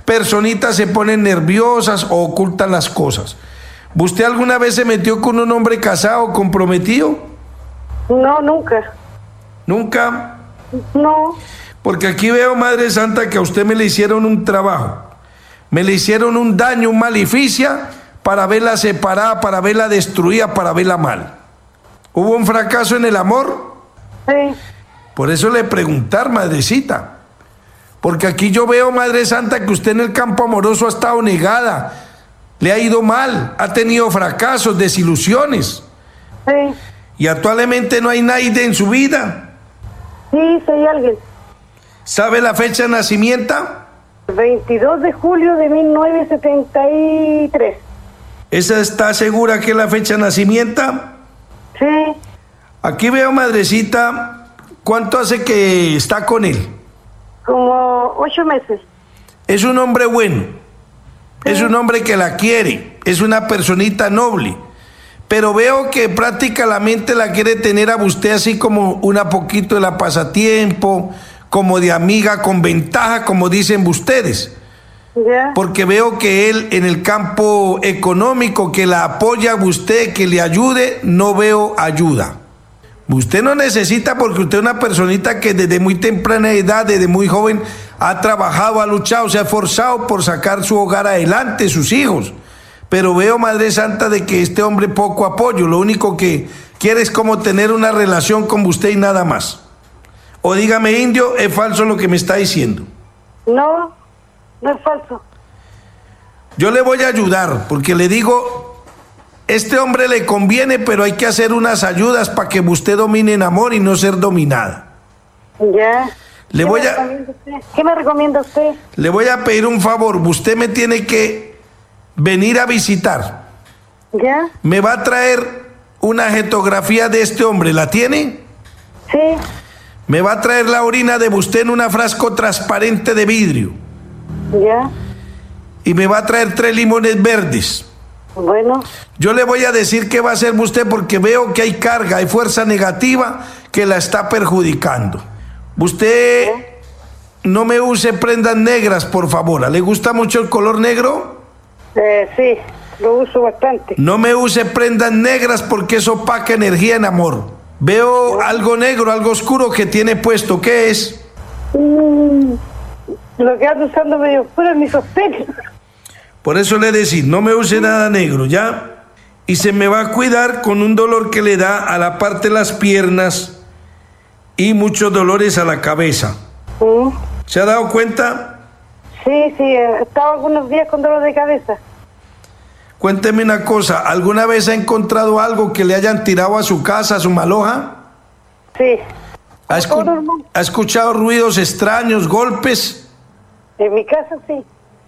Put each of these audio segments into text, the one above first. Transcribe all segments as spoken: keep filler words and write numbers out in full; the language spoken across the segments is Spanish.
personitas se ponen nerviosas o ocultan las cosas. ¿Usted alguna vez se metió con un hombre casado, comprometido? No, nunca. ¿Nunca? No. Porque aquí veo, Madre Santa, que a usted me le hicieron un trabajo. Me le hicieron un daño, un maleficia, para verla separada, para verla destruida, para verla mal. ¿Hubo un fracaso en el amor? Sí. Por eso le preguntar, Madrecita. Porque aquí yo veo, Madre Santa, que usted en el campo amoroso ha estado negada. Le ha ido mal, ha tenido fracasos, desilusiones. Sí. Y actualmente no hay nadie en su vida. Sí, soy alguien. ¿Sabe la fecha de nacimiento? veintidós de julio de mil novecientos setenta y tres. ¿Esa está segura que es la fecha de nacimiento? Sí. Aquí veo, Madrecita, ¿cuánto hace que está con él? Como ocho meses. Es un hombre bueno, sí. Es un hombre que la quiere, es una personita noble, pero veo que prácticamente la quiere tener a usted así como una poquito de la pasatiempo, como de amiga con ventaja, como dicen ustedes. Yeah. Porque veo que él en el campo económico, que la apoya a usted, que le ayude, no veo ayuda. Usted no necesita, porque usted es una personita que desde muy temprana edad, desde muy joven, ha trabajado, ha luchado, se ha esforzado por sacar su hogar adelante, sus hijos. Pero veo, Madre Santa, de que este hombre poco apoyo, lo único que quiere es como tener una relación con usted y nada más. O dígame, indio, ¿es falso lo que me está diciendo? No, no es falso. Yo le voy a ayudar, porque le digo, este hombre le conviene, pero hay que hacer unas ayudas para que usted domine en amor y no ser dominada. Ya. Le voy a, ¿Qué me recomienda usted? Le voy a pedir un favor, usted me tiene que venir a visitar. ¿Ya? Me va a traer una jetografía de este hombre, ¿la tiene? Sí. Me va a traer la orina de usted en un frasco transparente de vidrio. Ya. Y me va a traer tres limones verdes. Bueno. Yo le voy a decir qué va a hacer usted, porque veo que hay carga, hay fuerza negativa que la está perjudicando. Usted ¿Eh? no me use prendas negras, por favor. ¿Le gusta mucho el color negro? Eh, sí, lo uso bastante. No me use prendas negras porque eso opaca energía en amor. Veo algo negro, algo oscuro que tiene puesto. ¿Qué es? Mm, lo que ando usando medio oscuro es mi sostén. Por eso le decía, no me use nada negro, ¿ya? Y se me va a cuidar con un dolor que le da a la parte de las piernas y muchos dolores a la cabeza. Mm. ¿Se ha dado cuenta? Sí, sí, he estado algunos días con dolor de cabeza. Cuénteme una cosa, ¿alguna vez ha encontrado algo que le hayan tirado a su casa, a su maloja? Sí. ¿Ha, escu- ¿Ha escuchado ruidos extraños, golpes? En mi casa sí.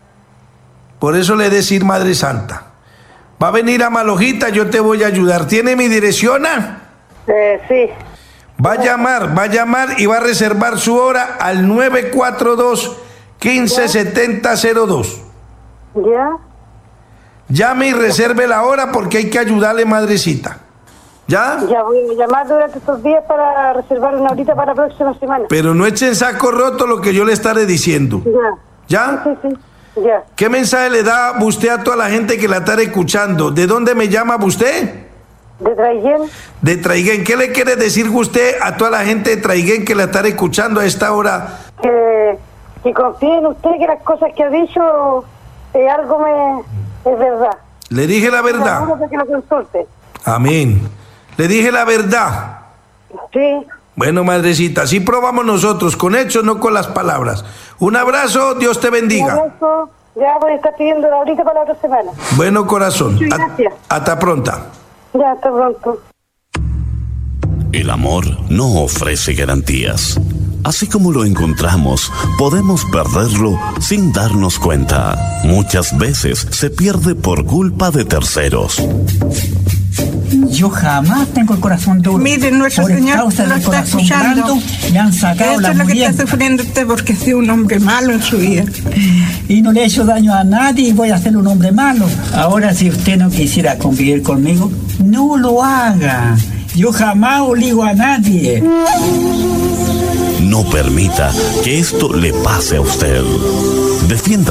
Por eso le decir, Madre Santa, va a venir a Malojita, yo te voy a ayudar. ¿Tiene mi dirección? Eh, sí. Va a llamar, va a llamar y va a reservar su hora al nueve cuatro dos, uno cinco siete cero cero dos. ¿Ya? Llame y reserve la hora porque hay que ayudarle, Madrecita. ¿Ya? Ya voy a llamar durante estos días para reservar una horita para la próxima semana. Pero no echen saco roto lo que yo le estaré diciendo. Ya. ¿Ya? Sí, sí, sí. Ya. ¿Qué mensaje le da usted a toda la gente que la está escuchando? ¿De dónde me llama usted? ¿De Traiguén? De Traiguén. ¿Qué le quiere decir usted a toda la gente de Traiguén que la está escuchando a esta hora? Que, que confíe en usted, que las cosas que ha dicho, eh, algo me... es verdad. Le dije la verdad. Que lo consulte. Amén. Le dije la verdad. Sí. Bueno, Madrecita, así probamos nosotros, con hechos, no con las palabras. Un abrazo, Dios te bendiga. Un abrazo. Ya voy a estar pidiendo la horita para la otra semana. Bueno, corazón. Sí, gracias. A- hasta pronta. Ya, hasta pronto. El amor no ofrece garantías. Así como lo encontramos, podemos perderlo sin darnos cuenta. Muchas veces se pierde por culpa de terceros. Yo jamás tengo el corazón duro. Mire, nuestro por Señor causa lo del está corazón escuchando. blando, le han sacado Eso la es lo que murienda. está sufriendo usted porque ha sido un hombre malo en su vida. Y no le he hecho daño a nadie y voy a ser un hombre malo. Ahora, si usted no quisiera convivir conmigo, no lo haga. Yo jamás obligo a nadie. No permita que esto le pase a usted. Defienda